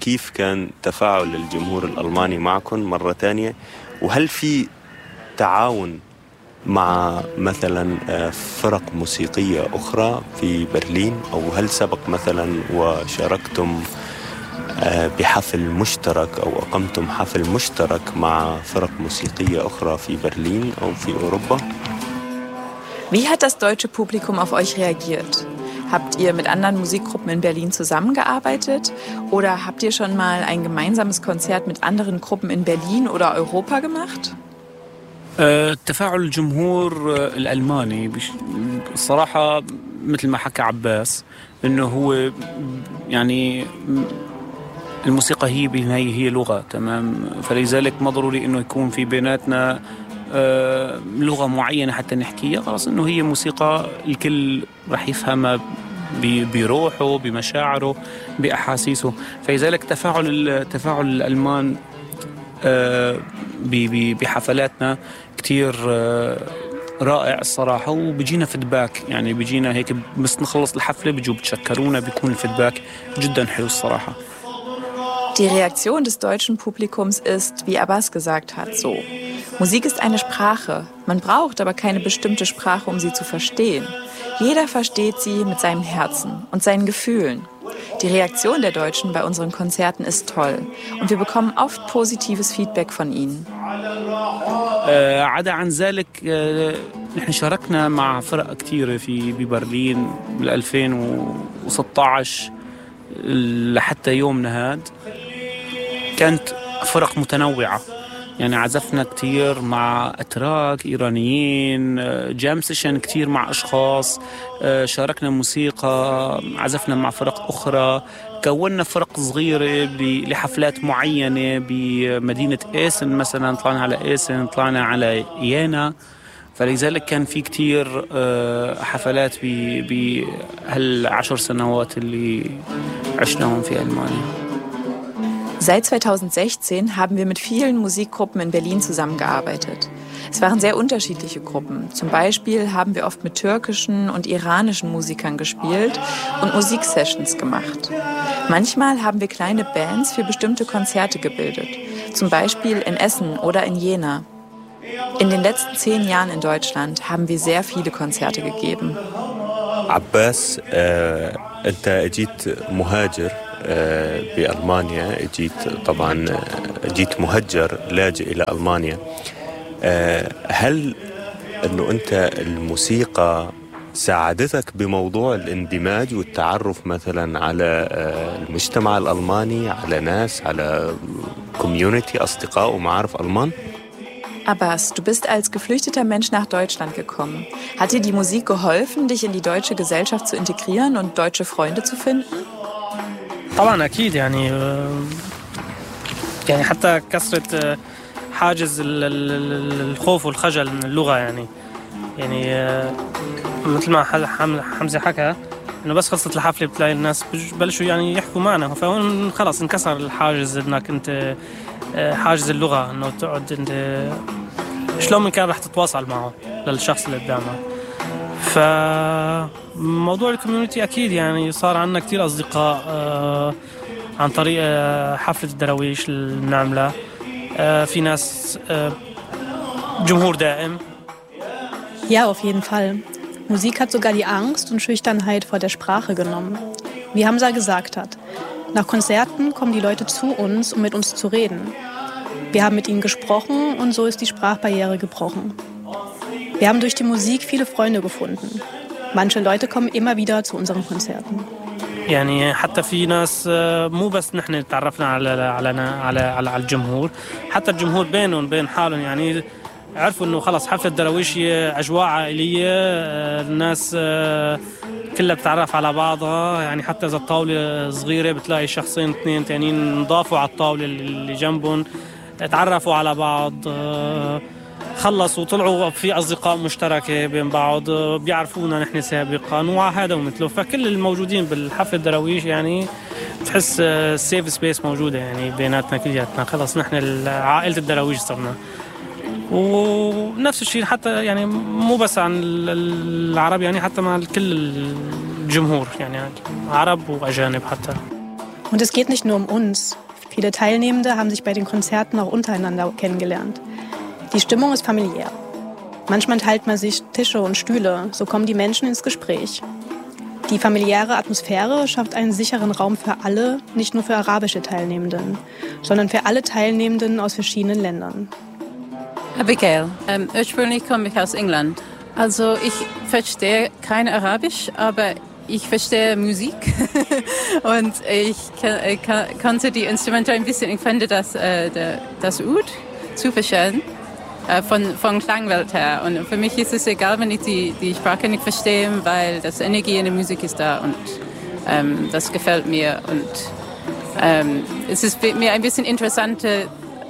كيف كان تفاعل الجمهور الألماني معكم مرة تانية؟ وهل في تعاون مع مثلا فرق موسيقية أخرى في برلين، أو هل سبق مثلا وشاركتم بحفل مشترك أو أقمتم حفل مشترك مع فرق موسيقية أخرى في برلين أو في أوروبا؟ Wie hat das deutsche Publikum auf euch reagiert? Habt ihr mit anderen Musikgruppen in Berlin zusammengearbeitet oder habt ihr schon mal ein gemeinsames Konzert mit anderen Gruppen in Berlin oder Europa gemacht? تفاعل الجمهور الألماني الصراحة مثل ما حكى عباس إنه هو يعني الموسيقى هي بالنهاية هي لغة، تمام، فلذلك ما ضروري إنه يكون في بيناتنا لغة معينة حتى نحكيها، خلاص إنه هي موسيقى الكل رح يفهمها بروحه بمشاعره بأحاسيسه. فلذلك تفاعل الألمان بحفلاتنا كتير رائع الصراحة، وبيجينا فيدباك، يعني بيجينا هيك بس نخلص الحفلة بيجوا بتشكرونا، بيكون الفيدباك جدا حلو الصراحة. Die Reaktion des deutschen Publikums ist, wie Abbas gesagt hat, so. Musik ist eine Sprache. Man braucht aber keine bestimmte Sprache, um sie zu verstehen. Jeder versteht sie mit seinem Herzen und seinen Gefühlen. Die Reaktion der Deutschen bei unseren Konzerten ist toll und wir bekommen oft positives Feedback von ihnen. عدا عن ذلك نحن شاركنا مع فرق كتيرة في ببرلين بال 2016 لحتى يومنا هاد، كانت فرق متنوعة، يعني عزفنا كتير مع أتراك إيرانيين، جام سيشن كتير مع أشخاص، شاركنا موسيقى، عزفنا مع فرق أخرى، كونا فرق صغيرة لحفلات معينة بمدينة إيسن مثلا، طلعنا على إيسن، طلعنا على إيانا، فلذلك كان في كتير حفلات بهال10 سنوات اللي عشناهم في ألمانيا. Seit 2016 haben wir mit vielen Musikgruppen in Berlin zusammengearbeitet. Es waren sehr unterschiedliche Gruppen. Zum Beispiel haben wir oft mit türkischen und iranischen Musikern gespielt und Musiksessions gemacht. Manchmal haben wir kleine Bands für bestimmte Konzerte gebildet. Zum Beispiel in Essen oder in Jena. In den letzten 10 Jahren in Deutschland haben wir sehr viele Konzerte gegeben. عباس، أنت أجيت مهاجر بألمانيا، جيت مهجر لاجئ إلى ألمانيا. هل أنه أنت الموسيقى ساعدتك بموضوع الاندماج والتعرف مثلا على المجتمع الألماني، على ناس، على كوميونيتي، أصدقاء ومعارف ألمان؟ Abbas, du bist als geflüchteter Mensch nach Deutschland gekommen. Hat dir die Musik geholfen, dich in die deutsche Gesellschaft zu integrieren und deutsche Freunde zu finden? طبعا أكيد، يعني حتى كسرت حاجز الخوف والخجل من اللغة، يعني مثل ما حمزة حكى إنه بس خلصت الحفلة بتلاقي الناس بلشوا يعني يحكوا معنا، فهون خلاص انكسر الحاجز، إنك أنت حاجز اللغة، إنه تقعد أنت شلون من كان رح تتواصل معه للشخص اللي قدامك. فموضوع الكوميونيتي أكيد يعني صار عندنا كتير أصدقاء عن طريق حفلة الدراويش اللي بنعملها. في ناس جمهور دائم. Ja, auf jeden Fall. Musik hat sogar die Angst und Schüchternheit vor der Sprache genommen. Wie Hamza gesagt hat, nach Konzerten kommen die Leute zu uns, um mit uns zu reden. Wir haben mit ihnen gesprochen und so ist die Sprachbarriere gebrochen. Wir haben durch die Musik viele Freunde gefunden. Manche Leute kommen immer wieder zu unseren Konzerten. يعني حتى في ناس مو بس نحن تعرفنا على الجمهور، حتى الجمهور بينهم وبين حالهم، يعني عرفوا انه خلص حفلة دراويش هي اجواء عائلية، الناس كلها بتعرف على بعضها، يعني حتى اذا الطاولة صغيرة بتلاقي شخصين 2 تانيين انضافوا على الطاولة اللي جنبهم، تعرفوا على بعض، خلصوا وطلعوا في أصدقاء مشتركة بين بعض، بيعرفونا نحن سابقا وهذا ومثله. فكل الموجودين بالحفل الدراويش يعني تحس سيف سبيس موجودة يعني بيناتنا كلياتنا، خلص نحن عائلة الدراويش صرنا. ونفس الشيء حتى يعني مو بس عن العرب، يعني حتى مع كل الجمهور، يعني عرب وأجانب حتى. Und es geht nicht nur um uns. Viele Teilnehmende haben sich bei den Konzerten auch untereinander kennengelernt. Die Stimmung ist familiär. Manchmal teilt man sich Tische und Stühle, so kommen die Menschen ins Gespräch. Die familiäre Atmosphäre schafft einen sicheren Raum für alle, nicht nur für arabische Teilnehmenden, sondern für alle Teilnehmenden aus verschiedenen Ländern. Abigail, ursprünglich komme ich aus England. Also ich verstehe kein Arabisch, aber ich verstehe Musik und ich konnte die Instrumente ein bisschen, ich finde das Oud super schön von Klangwelt her. Und für mich ist es egal, wenn ich die Sprache nicht verstehe, weil das Energie in der Musik ist da und das gefällt mir. Und es ist mir ein bisschen interessanter,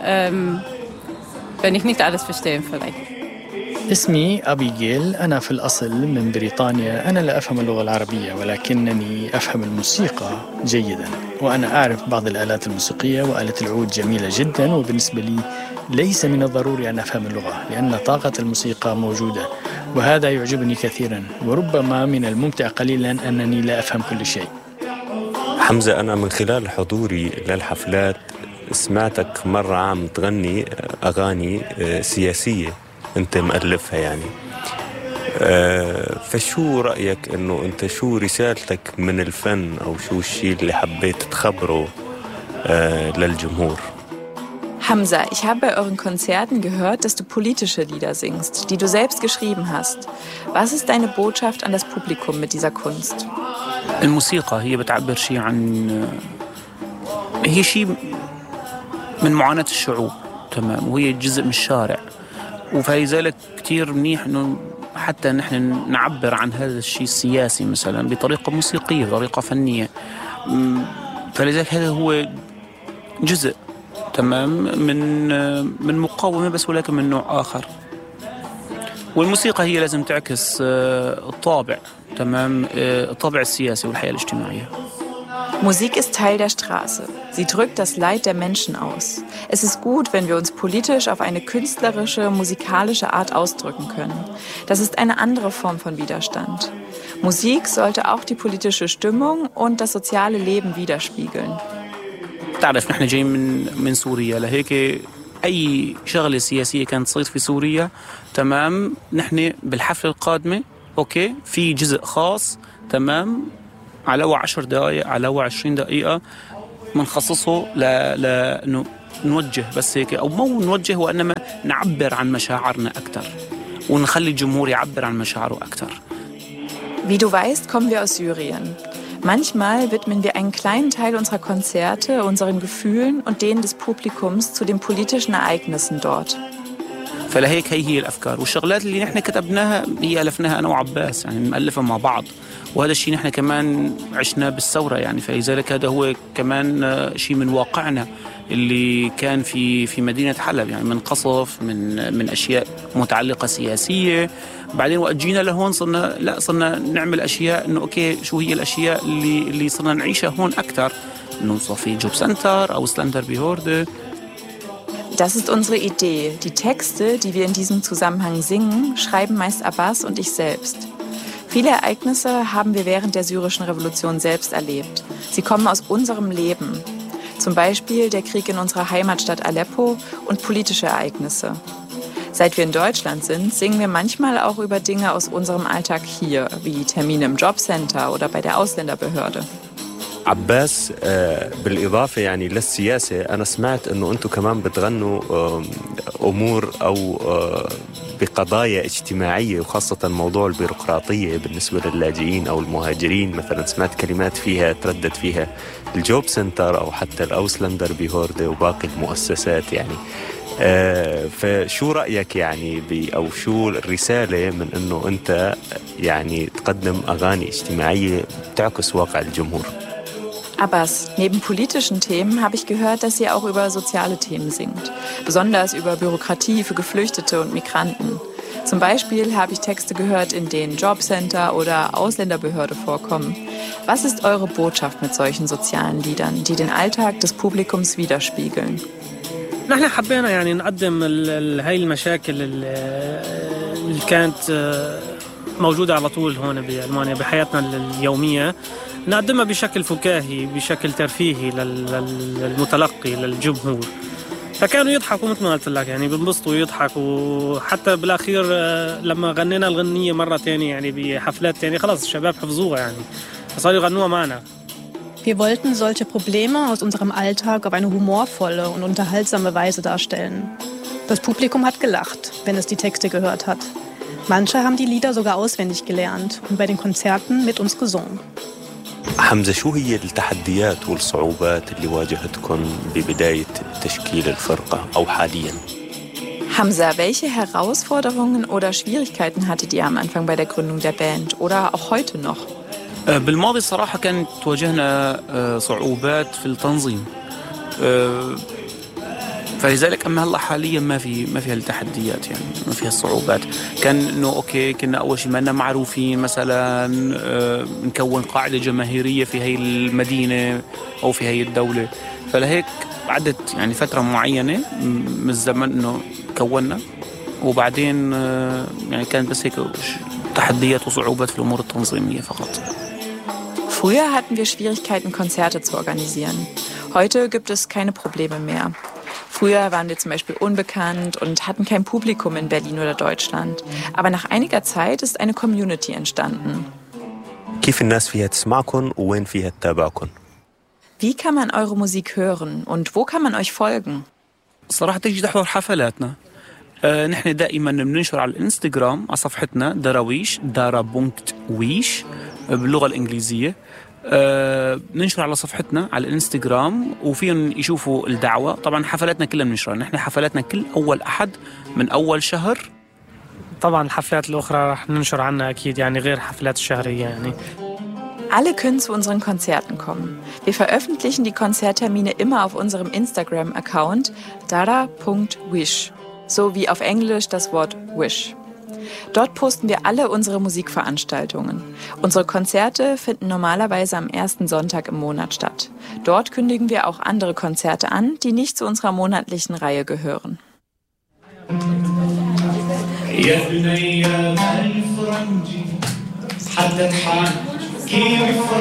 wenn ich nicht alles verstehe vielleicht. اسمي أبيجيل. أنا في الأصل من بريطانيا. أنا لا أفهم اللغة العربية ولكنني أفهم الموسيقى جيدا، وأنا أعرف بعض الآلات الموسيقية، وآلة العود جميلة جدا، وبالنسبة لي ليس من الضروري أن أفهم اللغة لأن طاقة الموسيقى موجودة، وهذا يعجبني كثيرا، وربما من الممتع قليلا أنني لا أفهم كل شيء. حمزة، أنا من خلال حضوري للحفلات سمعتك مرة عم تغني أغاني سياسية أنت مؤلفها يعني. فشو رأيك إنه أنت شو رسالتك من الفن أو شو الشيء اللي حبيت تخبره للجمهور؟ Hamza, ich habe bei euren Konzerten gehört, dass du politische Lieder singst, die du selbst geschrieben hast. Was ist deine Botschaft an das Publikum mit dieser Kunst? الموسيقى هي بتعبر شيء عن هي شيء من معاناة الشعوب، تمام، وهي جزء من الشارع، وفلذلك كتير منيح إنه حتى نحن نعبر عن هذا الشيء السياسي مثلا بطريقة موسيقية، بطريقة فنية. فلذلك هذا هو جزء، تمام، من مقاومة بس ولكن من نوع آخر. والموسيقى هي لازم تعكس الطابع، تمام، الطابع السياسي والحياة الاجتماعية. Musik ist Teil der Straße. Sie drückt das Leid der Menschen aus. Es ist gut, wenn wir uns politisch auf eine künstlerische, musikalische Art ausdrücken können. Das ist eine andere Form von Widerstand. Musik sollte auch die politische Stimmung und das soziale Leben widerspiegeln. تعرف نحن جايين من سوريا، لهيك أي شغلة سياسية كانت تصير في سوريا، تمام، نحن بالحفلة القادمة أوكي في جزء خاص، تمام، على 10 دقائق على 20 دقيقة منخصصه لأنه نوجه بس هيك، أو مو نوجه وإنما نعبر عن مشاعرنا أكثر ونخلي الجمهور يعبر عن مشاعره أكثر. Wie du weißt, kommen wir aus Syrien. Manchmal widmen wir einen kleinen Teil unserer Konzerte, unseren Gefühlen und denen des Publikums zu den politischen Ereignissen dort. فلهيك هي الأفكار والشغلات اللي نحن كتبناها هي ألفناها أنا وعباس، يعني نألفها مع بعض، وهذا الشيء نحن كمان عشنا بالثورة يعني. فلذلك هذا هو كمان شيء من واقعنا اللي كان في مدينة حلب، يعني من قصف، من أشياء متعلقة سياسية. بعدين وقت جينا لهون صرنا نعمل أشياء إنه أوكي شو هي الأشياء اللي صرنا نعيشها هون أكثر، إنه في جوب سنتر أو سلندر بيهورده. Das ist unsere Idee. Die Texte, die wir in diesem Zusammenhang singen, schreiben meist Abbas und ich selbst. Viele Ereignisse haben wir während der syrischen Revolution selbst erlebt. Sie kommen aus unserem Leben. Zum Beispiel der Krieg in unserer Heimatstadt Aleppo und politische Ereignisse. Seit wir in Deutschland sind, singen wir manchmal auch über Dinge aus unserem Alltag hier, wie Termine im Jobcenter oder bei der Ausländerbehörde. عباس، بالإضافة يعني للسياسة، أنا سمعت أنه أنتم كمان بتغنوا أمور أو بقضايا اجتماعية، وخاصة موضوع البيروقراطية بالنسبة للاجئين أو المهاجرين. مثلا سمعت كلمات فيها تردد فيها الجوب سنتر أو حتى الأوسلندر بيهورده وباقي المؤسسات يعني. فشو رأيك يعني أو شو الرسالة من أنه أنت يعني تقدم أغاني اجتماعية تعكس واقع الجمهور؟ Abbas, neben politischen Themen habe ich gehört, dass ihr auch über soziale Themen singt. Besonders über Bürokratie für Geflüchtete und Migranten. Zum Beispiel habe ich Texte gehört, in denen Jobcenter oder Ausländerbehörde vorkommen. Was ist eure Botschaft mit solchen sozialen Liedern, die den Alltag des Publikums widerspiegeln? نحن حبينا يعني نقدم هاي المشاكل اللي كانت موجودة على طول هون بألمانيا بحياتنا اليومية، نقدمها بشكل فكاهي بشكل ترفيهي للمتلقي للجمهور. فكانوا يضحكوا مثل ما قلت لك يعني بينبسطوا ويضحكوا. حتى بالاخير لما غنينا الغنية مرة تانية يعني بحفلات تانية خلاص الشباب حفظوها يعني فصاروا يغنوها معنا. Wir wollten solche Probleme aus unserem Alltag auf eine humorvolle und unterhaltsame Weise darstellen. Das Publikum hat gelacht, wenn es die Texte gehört hat. Manche haben die Lieder sogar auswendig gelernt und bei den Konzerten mit uns gesungen. حمزة، شو هي التحديات والصعوبات اللي واجهتكم ببداية تشكيل الفرقة أو حالياً؟ Hamza, welche Herausforderungen oder Schwierigkeiten hattet ihr am Anfang bei der Gründung der Band oder auch heute noch? بالماضي صراحة كانت تواجهنا صعوبات في التنظيم، فلذلك أما هلا حاليا ما فيها التحديات يعني ما فيها الصعوبات. كان إنه أوكي كنا أول شيء ما لنا معروفين مثلا نكون قاعدة جماهيرية في هاي المدينة أو في هاي الدولة، فلهيك عدت يعني فترة معينة من الزمن إنه كونا وبعدين يعني كانت بس هيك تحديات وصعوبات في الأمور التنظيمية فقط. Früher hatten wir Schwierigkeiten, Konzerte zu organisieren. Heute gibt es keine Probleme mehr. Früher waren wir zum Beispiel unbekannt und hatten kein Publikum in Berlin oder Deutschland. Aber nach einiger Zeit ist eine Community entstanden. كيف الناس فيها تسمعكم وين فيها تتابعكم؟ Wie kann man eure Musik hören und wo kann man euch folgen? صراحة تيجي تحضر حفلاتنا. نحن دائما بننشر على الانستغرام على صفحتنا دراويش dara.wish باللغة الإنجليزية. ننشر على صفحتنا على الانستغرام وفيهم يشوفوا الدعوة. طبعا حفلاتنا كلها بننشرها، نحن حفلاتنا كل أول أحد من أول شهر. طبعا الحفلات الأخرى رح ننشر عنها أكيد يعني غير حفلات الشهرية يعني. Alle können zu unseren Konzerten kommen. Wir veröffentlichen die Konzerttermine immer auf unserem Instagram-Account dara.wish, so wie auf Englisch das Wort Wish. Dort posten wir alle unsere Musikveranstaltungen. Unsere Konzerte finden normalerweise am ersten Sonntag im Monat statt. Dort kündigen wir auch andere Konzerte an, die nicht zu unserer monatlichen Reihe gehören.